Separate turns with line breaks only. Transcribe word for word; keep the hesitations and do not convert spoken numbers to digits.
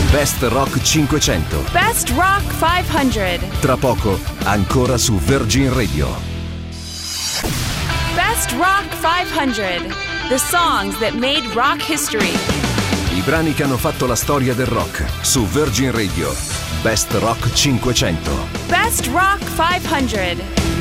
Best Rock cinquecento.
Best Rock cinquecento.
Tra poco, ancora su Virgin Radio.
Best Rock cinquecento. The songs that made rock history.
I brani che hanno fatto la storia del rock su Virgin Radio. Best Rock cinquecento.
Best Rock cinquecento.